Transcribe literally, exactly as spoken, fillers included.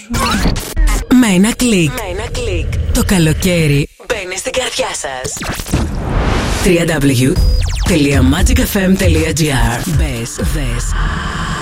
Με ένα κλικ. Με ένα κλικ. Το καλοκαίρι μπαίνει στην καρδιά σας. double-u double-u double-u τελεία magic f m τελεία g r. Μπες, δες